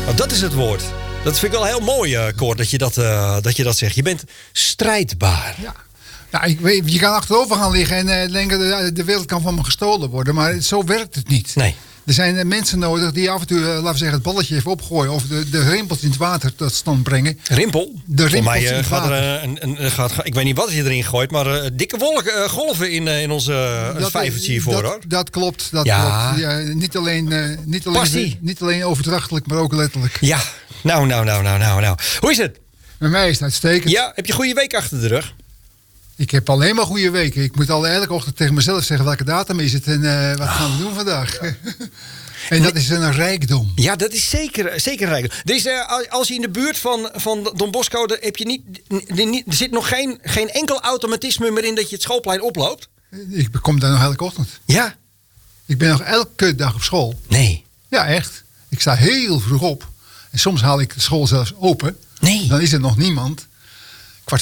Oh, dat is het woord. Dat vind ik wel heel mooi, Cor, dat je dat zegt. Je bent strijdbaar. Ja. Nou, ik weet, je kan achterover gaan liggen en denken de wereld kan van me gestolen worden. Maar zo werkt het niet. Nee. Er zijn mensen nodig die af en toe, laten we zeggen, het balletje even opgooien. Of de rimpels in het water tot stand brengen. Rimpel? De rimpels voor mij in het gaat water. er ik weet niet wat je erin gooit, maar dikke golven in onze vijvertje hiervoor, hoor. Dat klopt. Dat klopt. Ja, niet alleen overdrachtelijk, maar ook letterlijk. Ja, nou. Hoe is het? Met mij is het uitstekend. Ja, heb je een goede week achter de rug? Ik heb alleen maar goede weken. Ik moet al elke ochtend tegen mezelf zeggen welke datum is het en wat gaan we doen vandaag. En dat is een rijkdom. Ja, dat is zeker een rijkdom. Dus als je in de buurt van Don Bosco, heb je er zit nog geen enkel automatisme meer in dat je het schoolplein oploopt? Ik kom daar nog elke ochtend. Ja? Ik ben nog elke dag op school. Nee. Ja, echt. Ik sta heel vroeg op. En soms haal ik de school zelfs open. Nee. Dan is er nog niemand. 5:45,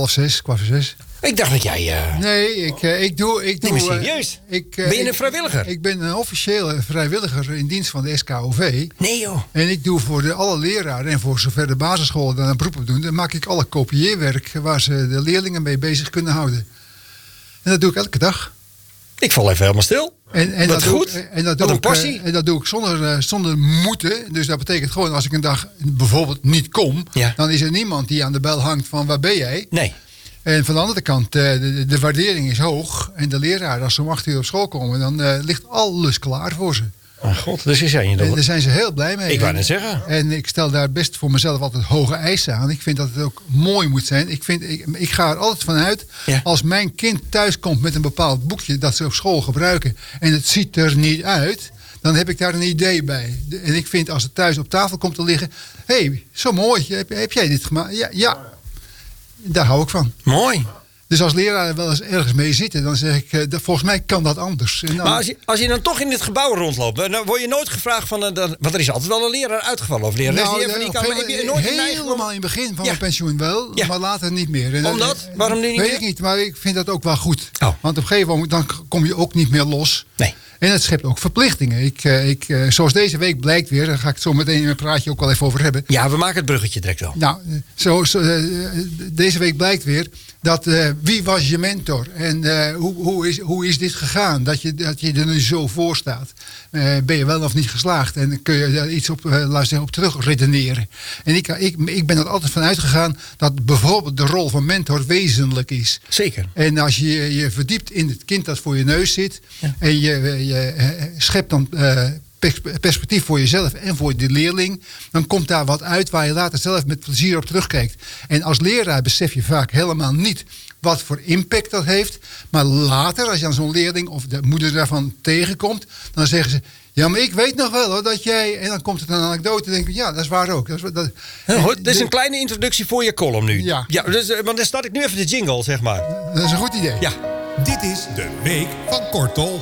5:45. Ik dacht dat jij... Nee, ik doe... Nee, maar serieus? Ben je een vrijwilliger? Ik ben een officiële vrijwilliger in dienst van de SKOV. Nee, joh. En ik doe voor alle leraren en voor zover de basisscholen daar een beroep op doen, dan maak ik alle kopieerwerk waar ze de leerlingen mee bezig kunnen houden. En dat doe ik elke dag. Ik val even helemaal stil. En dat goed. Wat een passie. En dat doe ik zonder moeten. Dus dat betekent gewoon als ik een dag bijvoorbeeld niet kom, dan is er niemand die aan de bel hangt van waar ben jij? Nee. En van de andere kant, de waardering is hoog. En de leraren, als ze om 8 uur op school komen, dan ligt alles klaar voor ze. Oh god, dus is jij en daar zijn ze heel blij mee. Ik wou net zeggen. En ik stel daar best voor mezelf altijd hoge eisen aan. Ik vind dat het ook mooi moet zijn. Ik ga er altijd van uit, als mijn kind thuis komt met een bepaald boekje dat ze op school gebruiken en het ziet er niet uit, dan heb ik daar een idee bij. En ik vind als het thuis op tafel komt te liggen, hé, zo mooi, heb jij dit gemaakt? Ja. Daar hou ik van. Mooi. Dus als leraar wel eens ergens mee zitten, dan zeg ik, volgens mij kan dat anders. En dan, maar als je dan toch in dit gebouw rondloopt, dan word je nooit gevraagd van... want er is altijd wel een leraar uitgevallen. Of leraar helemaal in het begin van mijn pensioen wel, maar later niet meer. En omdat? Waarom nu niet weet meer? Ik niet, maar ik vind dat ook wel goed. Oh. Want op een gegeven moment dan kom je ook niet meer los. Nee. En het schept ook verplichtingen. Zoals deze week blijkt weer, daar ga ik het zo meteen in mijn praatje ook wel even over hebben. Ja, we maken het bruggetje direct wel. Nou, deze week blijkt weer dat wie was je mentor? En hoe is dit gegaan? Dat je er nu zo voor staat. Ben je wel of niet geslaagd? En kun je daar iets op terug redeneren. En ik ben er altijd van uitgegaan dat bijvoorbeeld de rol van mentor wezenlijk is. Zeker. En als je je verdiept in het kind dat voor je neus zit, en je schept dan perspectief voor jezelf en voor de leerling, dan komt daar wat uit waar je later zelf met plezier op terugkijkt. En als leraar besef je vaak helemaal niet wat voor impact dat heeft. Maar later, als je aan zo'n leerling of de moeder daarvan tegenkomt, dan zeggen ze, ja, maar ik weet nog wel hoor, dat jij... En dan komt het een anekdote en denk ik, ja, dat is waar ook. Dit is een kleine introductie voor je column nu. Ja. Dus, want dan start ik nu even de jingle, zeg maar. Dat is een goed idee. Ja. Dit is de week van Kortol.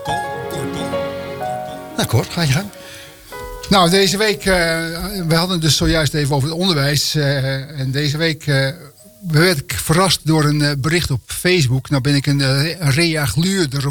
Nou, Kort, ga je gang. Nou, deze week, we hadden het dus zojuist even over het onderwijs. En deze week werd ik verrast door een bericht op Facebook. Nou ben ik een reagluurder